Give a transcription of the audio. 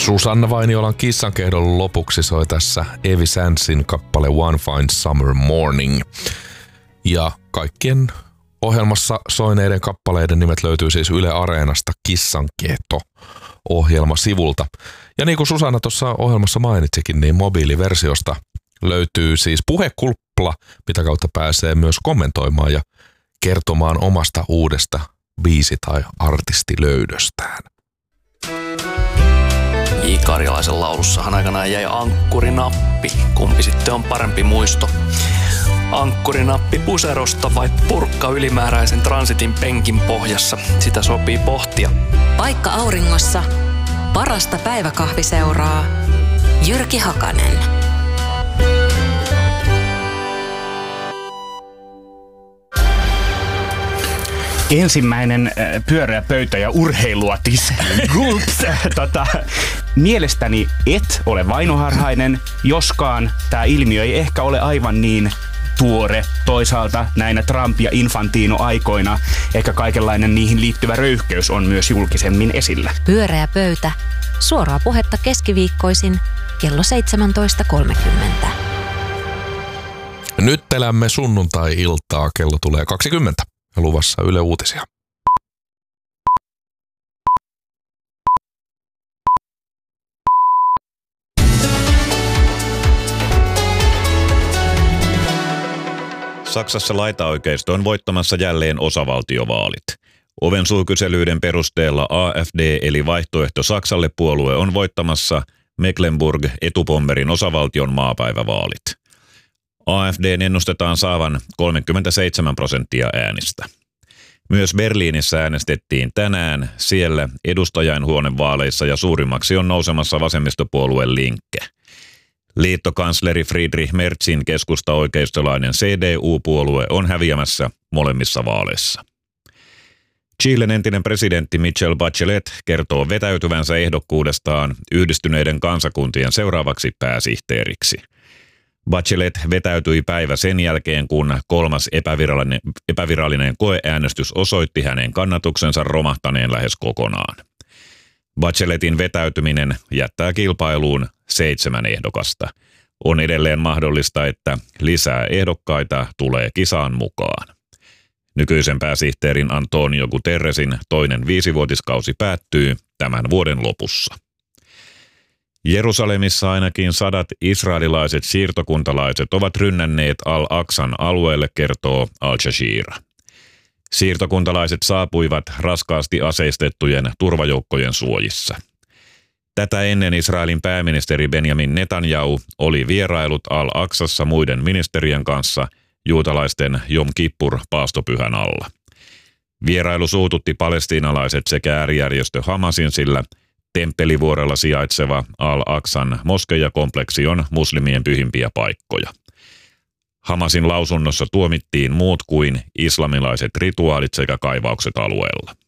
Susanna Vainiolan kissankehdon lopuksi soi tässä Evi Sansin kappale One Fine Summer Morning. Ja kaikkien ohjelmassa soineiden kappaleiden nimet löytyy siis Yle Areenasta Kissankehto-ohjelmasivulta. Ja niin kuin Susanna tuossa ohjelmassa mainitsikin, niin mobiiliversiosta löytyy siis puhekulpla, mitä kautta pääsee myös kommentoimaan ja kertomaan omasta uudesta biisi- tai artistilöydöstään. J. Karjalaisen laulussahan aikanaan jäi ankkurinappi. Kumpi sitten on parempi muisto? Ankkurinappi puserosta vai purkka ylimääräisen transitin penkin pohjassa? Sitä sopii pohtia. Paikka auringossa. Parasta päiväkahviseuraa. Jyrki Hakanen. Ensimmäinen pyöreä pöytä ja urheiluotis. Gulps. Mielestäni et ole vainoharhainen, joskaan tämä ilmiö ei ehkä ole aivan niin tuore. Toisaalta näinä Trump- ja Infantino-aikoina ehkä kaikenlainen niihin liittyvä röyhkeys on myös julkisemmin esillä. Pyöreä pöytä. Suoraa puhetta keskiviikkoisin kello 17.30. Nyt elämme sunnuntai-iltaa, kello tulee 20. Ja luvassa Yle Uutisia. Saksassa laitaoikeisto on voittamassa jälleen osavaltiovaalit. Ovensuukyselyiden perusteella AfD eli Vaihtoehto Saksalle -puolue on voittamassa Mecklenburg-Etupommerin osavaltion maapäivävaalit. AfD:n ennustetaan saavan 37% äänistä. Myös Berliinissä äänestettiin tänään. Siellä edustajainhuonevaaleissa ja suurimmaksi on nousemassa vasemmistopuolue Linke. Liittokansleri Friedrich Merzin keskusta-oikeistolainen CDU-puolue on häviämässä molemmissa vaaleissa. Chilen entinen presidentti Michelle Bachelet kertoo vetäytyvänsä ehdokkuudestaan Yhdistyneiden kansakuntien seuraavaksi pääsihteeriksi. Bachelet vetäytyi päivä sen jälkeen, kun kolmas epävirallinen koeäänestys osoitti hänen kannatuksensa romahtaneen lähes kokonaan. Bacheletin vetäytyminen jättää kilpailuun 7 ehdokasta. On edelleen mahdollista, että lisää ehdokkaita tulee kisaan mukaan. Nykyisen pääsihteerin Antonio Guterresin toinen 5-vuotiskausi päättyy tämän vuoden lopussa. Jerusalemissa ainakin 100 israelilaiset siirtokuntalaiset ovat rynnänneet Al-Aqsan alueelle, kertoo Al Jazeera. Siirtokuntalaiset saapuivat raskaasti aseistettujen turvajoukkojen suojissa. Tätä ennen Israelin pääministeri Benjamin Netanyahu oli vierailut Al-Aqsassa muiden ministerien kanssa juutalaisten Jom Kippur-paastopyhän alla. Vierailu suututti palestiinalaiset sekä äärijärjestö Hamasin, sillä Temppelivuorella sijaitseva Al-Aqsan moskejakompleksi on muslimien pyhimpiä paikkoja. Hamasin lausunnossa tuomittiin muut kuin islamilaiset rituaalit sekä kaivaukset alueella.